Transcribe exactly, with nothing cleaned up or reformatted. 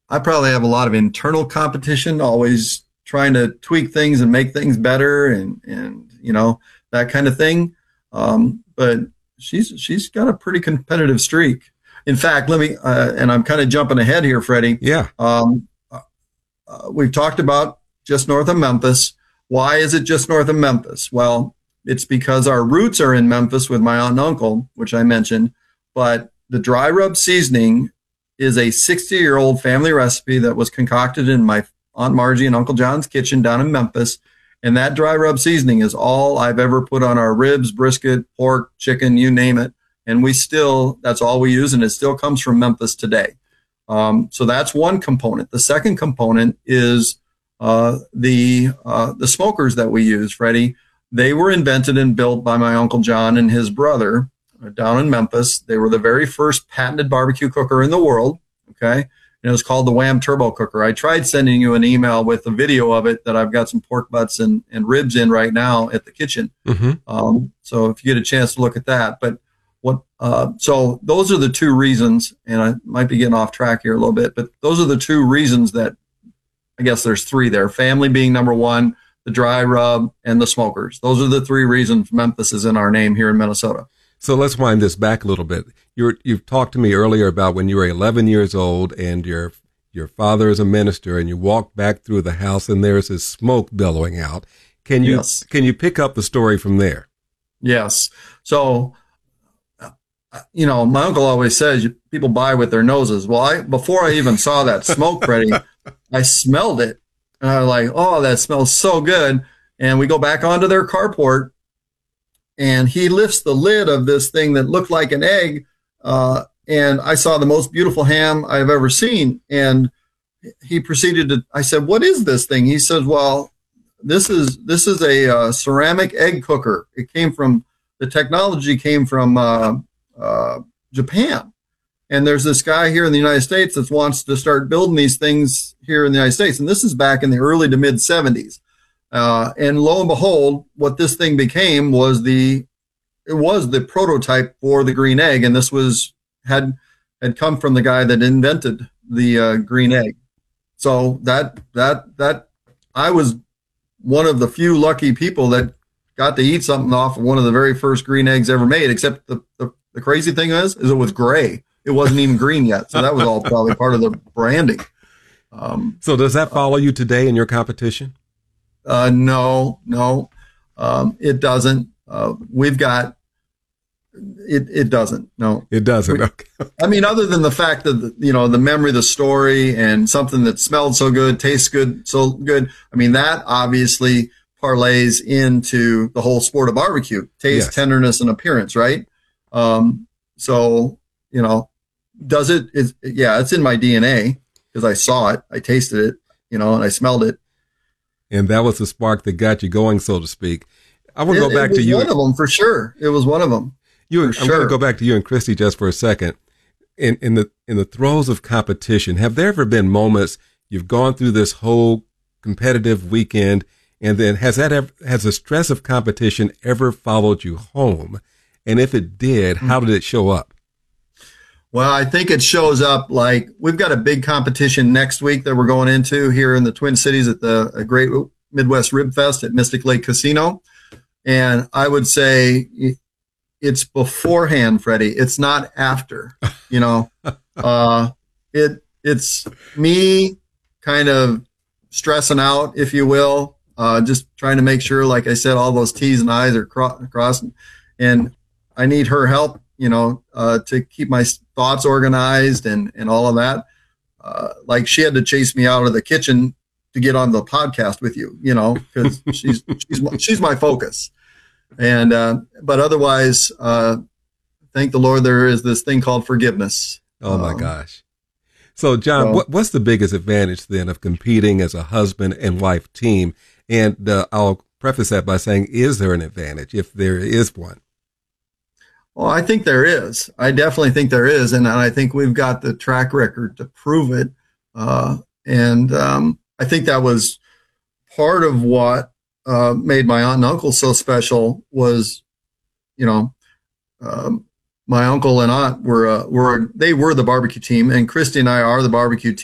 I probably have a lot of internal competition, always trying to tweak things and make things better, and and you know that kind of thing. Um, but she's she's got a pretty competitive streak. In fact, let me uh, and I'm kind of jumping ahead here, Freddie. Yeah. Um, uh, we've talked about just north of Memphis. Why is it just north of Memphis? Well, it's because our roots are in Memphis with my aunt and uncle, which I mentioned. But the dry rub seasoning is a sixty-year-old family recipe that was concocted in my Aunt Margie and Uncle John's kitchen down in Memphis. And that dry rub seasoning is all I've ever put on our ribs, brisket, pork, chicken, you name it. And we still, that's all we use, and it still comes from Memphis today. Um, so that's one component. The second component is uh, the uh, the smokers that we use, Freddie. They were invented and built by my Uncle John and his brother down in Memphis. They were the very first patented barbecue cooker in the world, okay? And it was called the Wham Turbo Cooker. I tried sending you an email with a video of it that I've got some pork butts and, and ribs in right now at the kitchen. Mm-hmm. Um, so if you get a chance to look at that. But what? Uh, so those are the two reasons, and I might be getting off track here a little bit, but those are the two reasons that, I guess there's three there. Family being number one, the dry rub, and the smokers. Those are the three reasons Memphis is in our name here in Minnesota. So let's wind this back a little bit. You're, you've talked to me earlier about when you were eleven years old and your your father is a minister, and you walk back through the house and there's this smoke billowing out. Can you Yes. can you pick up the story from there? Yes. So, you know, my uncle always says people buy with their noses. Well, I, before I even saw that smoke, Freddie, I smelled it. And I was like, oh, that smells so good. And we go back onto their carport, and he lifts the lid of this thing that looked like an egg. Uh, and I saw the most beautiful ham I've ever seen. And he proceeded to, I said, what is this thing? He says, well, this is, this is a uh, ceramic egg cooker. It came from, the technology came from uh, uh, Japan. And there's this guy here in the United States that wants to start building these things here in the United States. And this is back in the early to mid seventies. Uh, and lo and behold, what this thing became was the, it was the prototype for the green egg. And this was, had, had come from the guy that invented the uh, green egg. So that, that, that, I was one of the few lucky people that got to eat something off of one of the very first green eggs ever made, except the, the, the crazy thing is, is it was gray. It wasn't even green yet. So that was all probably part of the branding. Um, so does that follow you today in your competition? Uh, no, no, um, it doesn't. Uh, we've got, it, it doesn't. No, it doesn't. We, okay. I mean, other than the fact that, the, you know, the memory, the story, and something that smelled so good, tastes good, so good. I mean, that obviously parlays into the whole sport of barbecue, taste, Yes. tenderness, and appearance, right? Um, so, you know, does it, it's, yeah, it's in my D N A because I saw it, I tasted it, you know, and I smelled it. And that was the spark that got you going, so to speak. I want to It, go back it was to you. one of them for sure. It was one of them. You, for I'm sure. going to go back to you and Christy just for a second. In, in the, in the throes of competition, have there ever been moments you've gone through this whole competitive weekend, and then has that ever, has the stress of competition ever followed you home? And if it did, how did it show up? Well, I think it shows up like we've got a big competition next week that we're going into here in the Twin Cities at the Great Midwest Rib Fest at Mystic Lake Casino. And I would say it's beforehand, Freddie. It's not after, you know, uh, it, it's me kind of stressing out, if you will, uh, just trying to make sure, like I said, all those T's and I's are cro- crossed, and I need her help, you know, uh, to keep my thoughts organized and, and all of that. Uh, like she had to chase me out of the kitchen to get on the podcast with you, you know, because she's, she's, she's my focus. And, uh, but otherwise, uh, thank the Lord, there is this thing called forgiveness. Oh my um, gosh. So John, so, what, what's the biggest advantage then of competing as a husband and wife team? And uh, I'll preface that by saying, is there an advantage if there is one? Well, I think there is. I definitely think there is. And I think we've got the track record to prove it. Uh, and um, I think that was part of what uh, made my aunt and uncle so special was, you know, um, my uncle and aunt were, uh, were, they were the barbecue team, and Christy and I are the barbecue team.